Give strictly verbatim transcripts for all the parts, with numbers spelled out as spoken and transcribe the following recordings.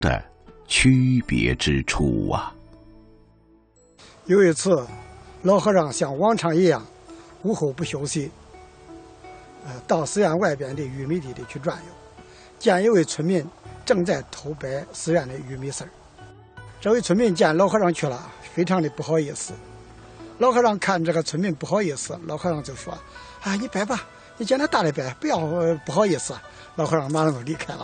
的区别之处啊。 有一次，老和尚像往常一样，午后不休息，呃，到寺院外边的玉米地里去转悠，见一位村民正在偷掰寺院的玉米丝儿。这位村民见老和尚去了，非常的不好意思。老和尚看这个村民不好意思，老和尚就说：“啊，你掰吧，你见他大的掰，不要、呃、不好意思。”老和尚马上就离开了。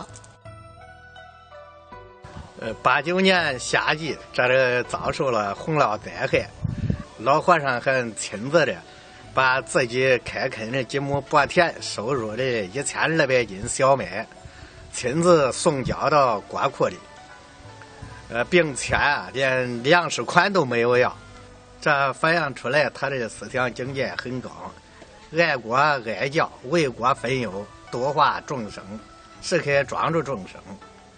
呃，八九年夏季，这里遭受了洪涝灾害，老和尚还亲自的把自己开垦的几亩薄田收入的一千二百斤小麦，亲自送交到国库里，呃，并且啊，连粮食款都没有要。这反映出来他的思想境界很高，爱国爱教，为国分忧，度化众生，时刻庄助众生。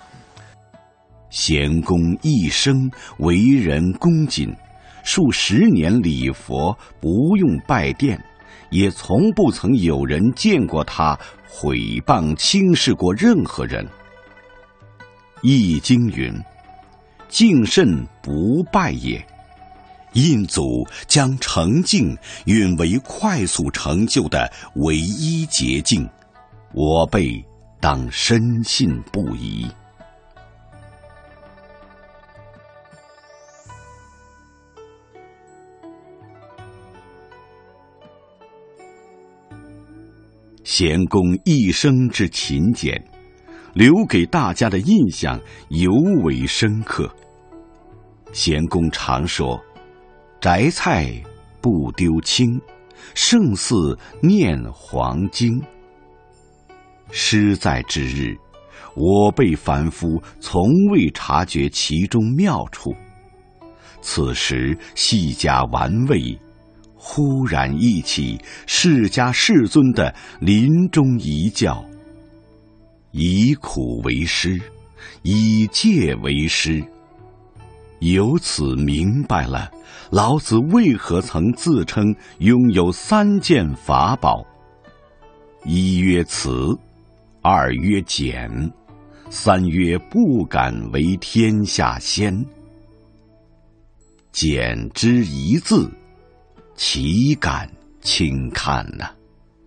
贤公一生为人恭谨，数十年礼佛不用拜殿，也从不曾有人见过他毁谤轻视过任何人。易经云：敬慎不败也。印祖将成敬允为快速成就的唯一捷径，我辈当深信不疑。贤公一生之勤俭，留给大家的印象尤为深刻。贤公常说：摘菜不丢青，胜似念黄经。诗在之日，我辈凡夫从未察觉其中妙处，此时细加玩味，忽然忆起释迦世尊的临终遗教：以苦为师，以戒为师。由此明白了老子为何曾自称拥有三件法宝：一曰慈，二曰俭，三曰不敢为天下先。俭之一字，岂敢轻看呢、啊？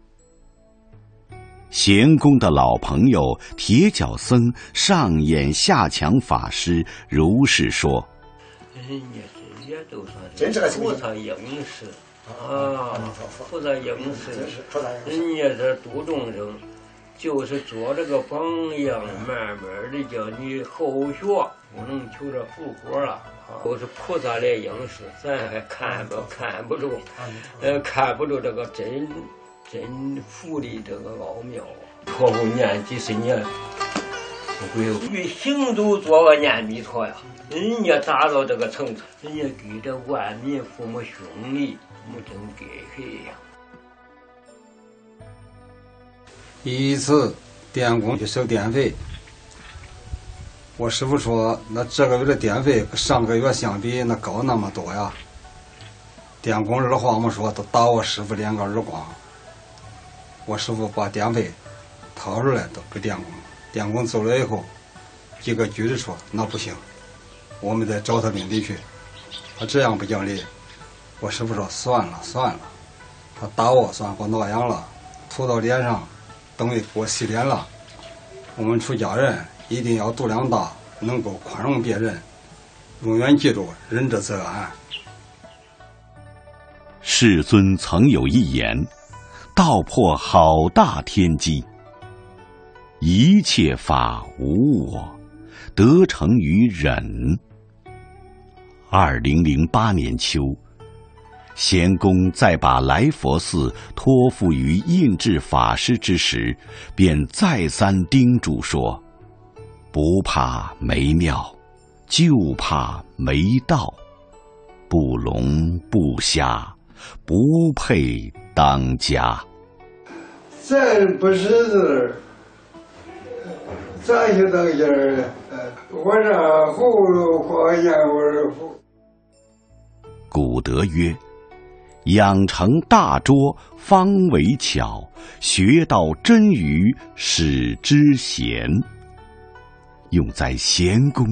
贤公的老朋友铁脚僧上演下强法师如是说： 人家这些都算是菩萨应时啊，菩萨应时，人家这度众生，就是做这个榜样，慢慢的叫你后学，不能求这富果了。都是菩萨来应时，咱还看不看不住，呃，看不住这个真真福的这个奥妙啊！托付念几十年，不会与行走做个念弥陀呀。人家达到这个程度，人家给这万民父母兄弟没真给黑呀。 一次电工去收电费，我师傅说那这个月的电费跟上个月相比那高那么多呀。电工二话没说都打我师傅两个耳光。我师傅把电费掏出来都给电工，电工走了以后一个句子说那不行，我们再找他领地去，他这样不讲理。我师傅说算了算了，他打我算给我挠痒了，涂到脸上等于给我洗脸了。我们出家人一定要度量大，能够宽容别人，永远记住仁者则安。 世尊曾有一言，道破好大天机：一切法无我，得成于忍。二零零八年秋，贤公在把来佛寺托付于印智法师之时，便再三叮嘱说：不怕没庙，就怕没道，不聋不瞎，不配当家。 咱不识字，咋就当家儿？我这葫芦话言味乎。 古德曰：养成大拙，方为巧；学到真愚，使之贤。 用在咸丰